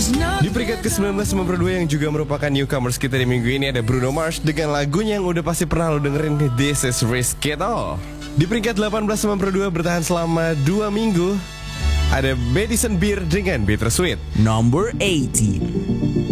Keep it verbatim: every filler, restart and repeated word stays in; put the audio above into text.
Di peringkat ke sembilan belas sembilan puluh dua yang juga merupakan newcomers kita di minggu ini ada Bruno Mars dengan lagunya yang udah pasti pernah lo dengerin, This Is Risky All. Di peringkat delapan belas sembilan puluh dua bertahan selama dua minggu ada Madison Beer dengan Bittersweet. Number eighteen.